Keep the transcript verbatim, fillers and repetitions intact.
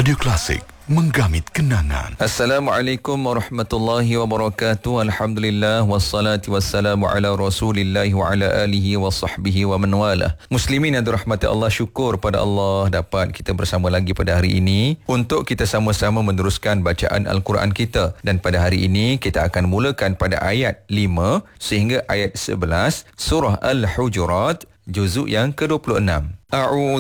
Radio Klasik, menggamit kenangan. Assalamualaikum warahmatullahi wabarakatuh. Alhamdulillah wassalatu wassalamu ala Rasulillah wa ala alihi wa sahbihi wa man wala. Muslimin yang dirahmati Allah, syukur pada Allah dapat kita bersama lagi pada hari ini untuk kita sama-sama meneruskan bacaan Al-Quran kita. Dan pada hari ini kita akan mulakan pada ayat lima sehingga ayat sebelas surah Al-Hujurat, juzuk yang ke dua puluh enam. A'udzu